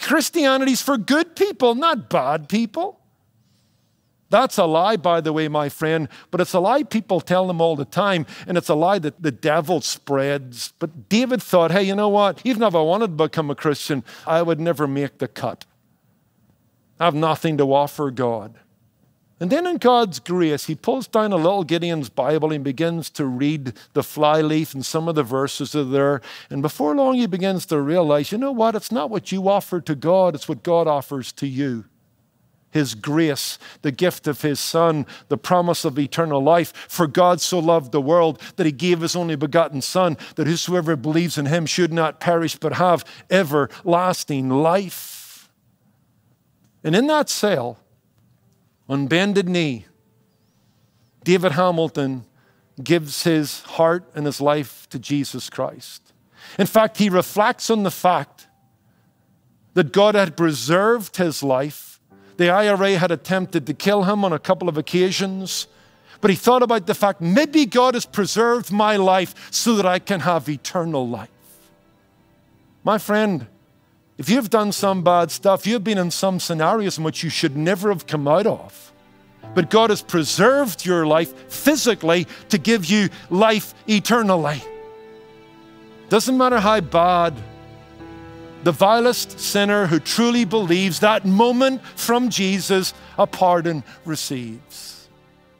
Christianity's for good people, not bad people. That's a lie, by the way, my friend, but it's a lie people tell them all the time, and it's a lie that the devil spreads. But David thought, hey, you know what? Even if I wanted to become a Christian, I would never make the cut. I have nothing to offer God. And then in God's grace, he pulls down a little Gideon's Bible and begins to read the flyleaf, and some of the verses are there. And before long, he begins to realize, you know what? It's not what you offer to God, it's what God offers to you. His grace, the gift of his Son, the promise of eternal life. For God so loved the world that he gave his only begotten Son, that whosoever believes in him should not perish but have everlasting life. And in that cell, on bended knee, David Hamilton gives his heart and his life to Jesus Christ. In fact, he reflects on the fact that God had preserved his life. The IRA had attempted to kill him on a couple of occasions, but he thought about the fact, maybe God has preserved my life so that I can have eternal life. My friend, if you've done some bad stuff, you've been in some scenarios in which you should never have come out of. But God has preserved your life physically to give you life eternally. Doesn't matter how bad. The vilest sinner who truly believes, that moment from Jesus, a pardon receives.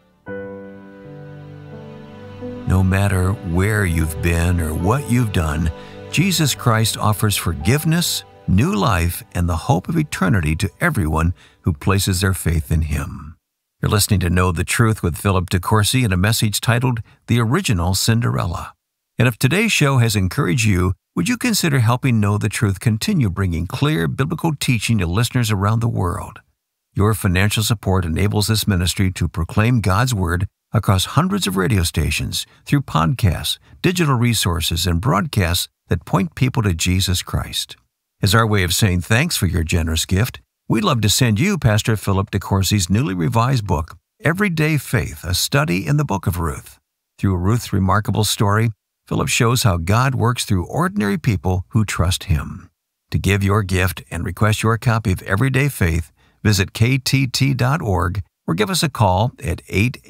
No matter where you've been or what you've done, Jesus Christ offers forgiveness, new life, and the hope of eternity to everyone who places their faith in him. You're listening to Know the Truth with Philip DeCourcy in a message titled The Original Cinderella. And if today's show has encouraged you, would you consider helping Know the Truth continue bringing clear biblical teaching to listeners around the world? Your financial support enables this ministry to proclaim God's Word across hundreds of radio stations through podcasts, digital resources, and broadcasts that point people to Jesus Christ. As our way of saying thanks for your generous gift, we'd love to send you Pastor Philip DeCourcy's newly revised book, Everyday Faith, a study in the book of Ruth. Through Ruth's remarkable story, Philip shows how God works through ordinary people who trust him. To give your gift and request your copy of Everyday Faith, visit ktt.org or give us a call at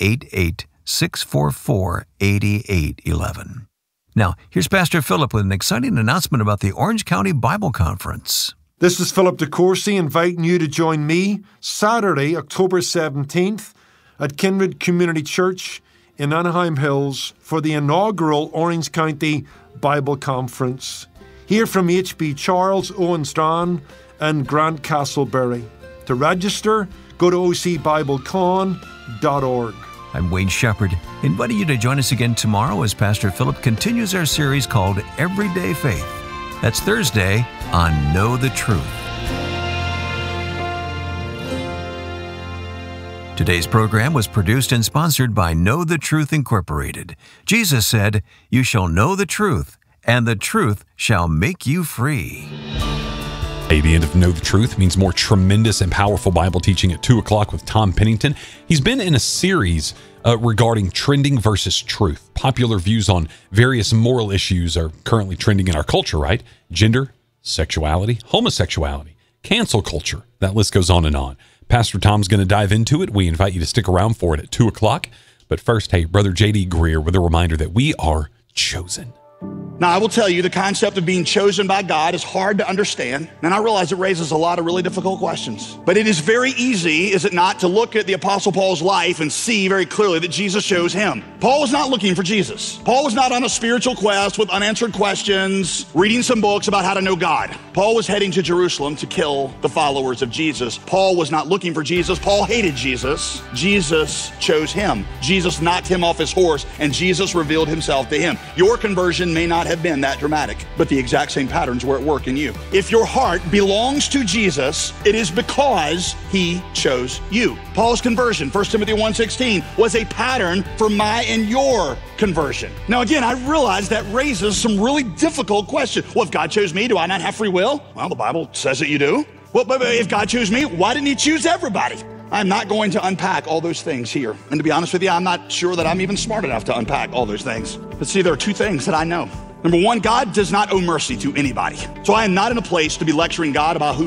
888-644-8811. Now, here's Pastor Philip with an exciting announcement about the Orange County Bible Conference. This is Philip DeCourcy inviting you to join me Saturday, October 17th at Kindred Community Church in Anaheim Hills for the inaugural Orange County Bible Conference. Hear from H.B. Charles, Owen Strachan, and Grant Castleberry. To register, go to ocbiblecon.org. I'm Wayne Shepherd, inviting you to join us again tomorrow as Pastor Philip continues our series called Everyday Faith. That's Thursday on Know the Truth. Today's program was produced and sponsored by Know the Truth Incorporated. Jesus said, "You shall know the truth, and the truth shall make you free." Hey, the end of Know the Truth means more tremendous and powerful Bible teaching at 2 o'clock with Tom Pennington. He's been in a series regarding trending versus truth. Popular views on various moral issues are currently trending in our culture, right? Gender, sexuality, homosexuality, cancel culture. That list goes on and on. Pastor Tom's going to dive into it. We invite you to stick around for it at 2 o'clock. But first, hey, Brother J.D. Greer with a reminder that we are chosen. Now, I will tell you, the concept of being chosen by God is hard to understand, and I realize it raises a lot of really difficult questions. But it is very easy, is it not, to look at the Apostle Paul's life and see very clearly that Jesus chose him. Paul was not looking for Jesus. Paul was not on a spiritual quest with unanswered questions, reading some books about how to know God. Paul was heading to Jerusalem to kill the followers of Jesus. Paul was not looking for Jesus. Paul hated Jesus. Jesus chose him. Jesus knocked him off his horse, and Jesus revealed himself to him. Your conversion may not have been that dramatic, but the exact same patterns were at work in you. If your heart belongs to Jesus, it is because he chose you. Paul's conversion, 1 Timothy 1:16, was a pattern for my and your conversion. Now again, I realize that raises some really difficult questions. Well, if God chose me, do I not have free will? Well, the Bible says that you do. Well, but if God chose me, why didn't he choose everybody? I'm not going to unpack all those things here. And to be honest with you, I'm not sure that I'm even smart enough to unpack all those things. But see, there are two things that I know. Number one, God does not owe mercy to anybody. So I am not in a place to be lecturing God about who